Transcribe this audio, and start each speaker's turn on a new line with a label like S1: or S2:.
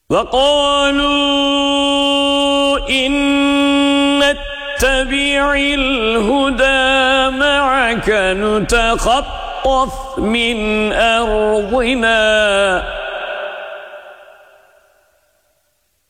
S1: وقالوا إن نتبع الهدى معك نتخطف من أرضنا